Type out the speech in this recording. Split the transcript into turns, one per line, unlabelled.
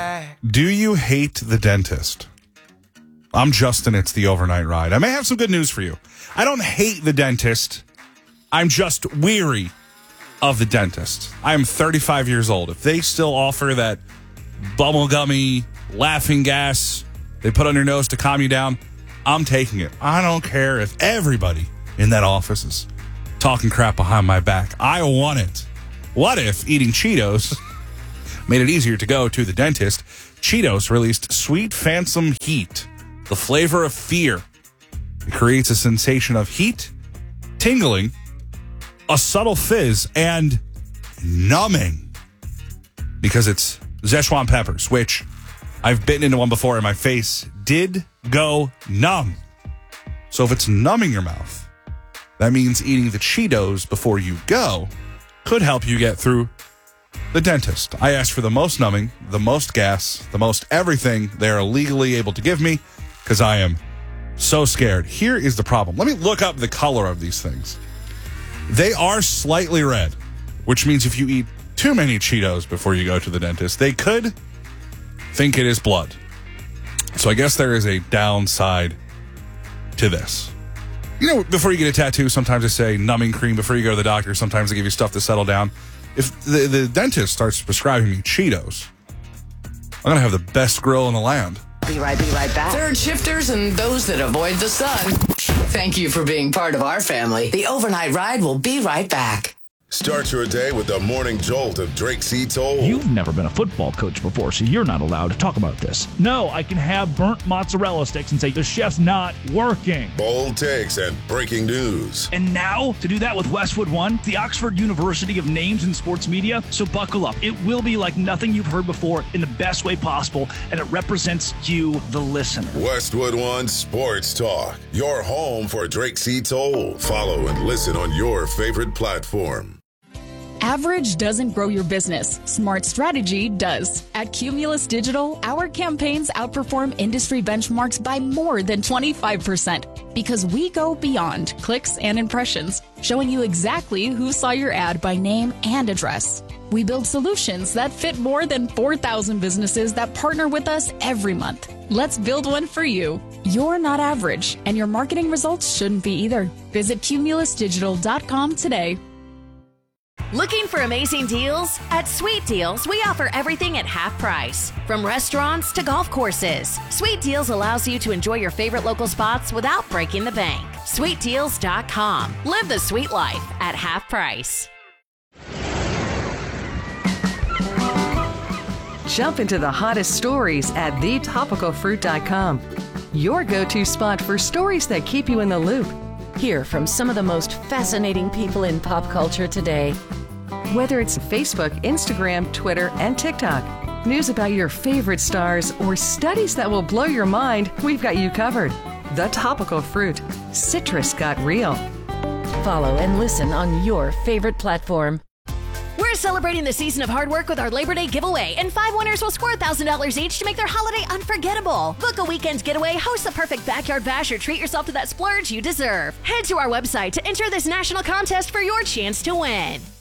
Do you hate the dentist? I'm Justin. It's the Overnight Ride. I may have some good news for you. I don't hate the dentist. I'm just weary of the dentist. I am 35 years old. If they still offer that bubblegummy laughing gas they put on your nose to calm you down, I'm taking it. I don't care if everybody in that office is talking crap behind my back. I want it. What if eating Cheetos made it easier to go to the dentist? Cheetos released Sweet Phantom Heat, the flavor of fear. It creates a sensation of heat, tingling, a subtle fizz, and numbing. Because it's Szechuan peppers, which I've bitten into one before and my face did go numb. So if it's numbing your mouth, that means eating the Cheetos before you go could help you get through the dentist. I asked for the most numbing, the most gas, the most everything they are legally able to give me because I am so scared. Here is the problem. Let me look up the color of these things. They are slightly red, which means if you eat too many Cheetos before you go to the dentist, they could think it is blood. So I guess there is a downside to this. You know, before you get a tattoo, sometimes they say numbing cream. Before you go to the doctor, sometimes they give you stuff to settle down. If the dentist starts prescribing me Cheetos, I'm going to have the best grill in the land.
Be right back.
Third shifters and those that avoid the sun. Thank you for being part of our family. The Overnight Ride will be right back.
Start your day with the morning jolt of Drake C. Toll.
You've never been a football coach before, so you're not allowed to talk about this. No, I can have burnt mozzarella sticks and say the chef's not working.
Bold takes and breaking news.
And now, to do that with Westwood One, the Oxford University of names in sports media. So buckle up. It will be like nothing you've heard before in the best way possible, and it represents you, the listener.
Westwood One Sports Talk. Your home for Drake C. Toll. Follow and listen on your favorite platform.
Average doesn't grow your business. Smart strategy does. At Cumulus Digital, our campaigns outperform industry benchmarks by more than 25% because we go beyond clicks and impressions, showing you exactly who saw your ad by name and address. We build solutions that fit more than 4,000 businesses that partner with us every month. Let's build one for you. You're not average, and your marketing results shouldn't be either. Visit cumulusdigital.com today.
Looking for amazing deals? At Sweet Deals, we offer everything at half price. From restaurants to golf courses, Sweet Deals allows you to enjoy your favorite local spots without breaking the bank. SweetDeals.com. Live the sweet life at half price.
Jump into the hottest stories at thetopicalfruit.com. Your go-to spot for stories that keep you in the loop.
Hear from some of the most fascinating people in pop culture today.
Whether it's Facebook, Instagram, Twitter, and TikTok, news about your favorite stars, or studies that will blow your mind, we've got you covered. The Topical Fruit. Citrus got real.
Follow and listen on your favorite platform.
We're celebrating the season of hard work with our Labor Day giveaway, and 5 winners will score $1,000 each to make their holiday unforgettable. Book a weekend getaway, host the perfect backyard bash, or treat yourself to that splurge you deserve. Head to our website to enter this national contest for your chance to win.